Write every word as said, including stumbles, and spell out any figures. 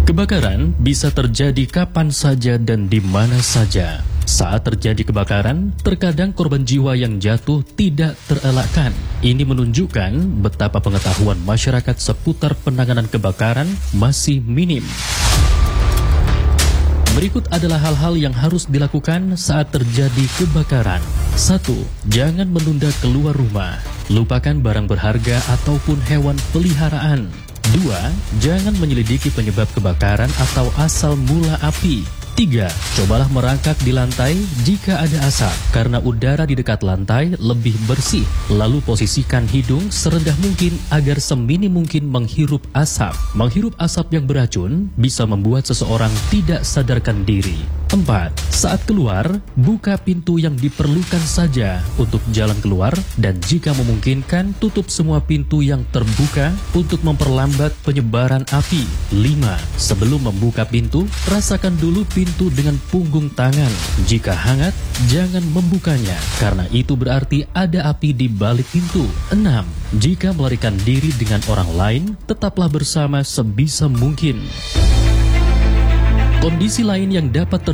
Kebakaran bisa terjadi kapan saja dan di mana saja. Saat terjadi kebakaran, terkadang korban jiwa yang jatuh tidak terelakkan. Ini menunjukkan betapa pengetahuan masyarakat seputar penanganan kebakaran masih minim. Berikut adalah hal-hal yang harus dilakukan saat terjadi kebakaran. satu. Jangan menunda keluar rumah. Lupakan barang berharga ataupun hewan peliharaan. dua. Jangan menyelidiki penyebab kebakaran atau asal mula api. tiga. Cobalah merangkak di lantai jika ada asap, karena udara di dekat lantai lebih bersih. Lalu posisikan hidung serendah mungkin agar seminim mungkin menghirup asap. Menghirup asap yang beracun bisa membuat seseorang tidak sadarkan diri. empat. Saat keluar, buka pintu yang diperlukan saja untuk jalan keluar, dan jika memungkinkan, tutup semua pintu yang terbuka untuk memperlambat penyebaran api. lima. Sebelum membuka pintu, rasakan dulu pintu dengan punggung tangan. Jika hangat, jangan membukanya, karena itu berarti ada api di balik pintu. enam. Jika melarikan diri dengan orang lain, tetaplah bersama sebisa mungkin. Kondisi lain yang dapat terjadi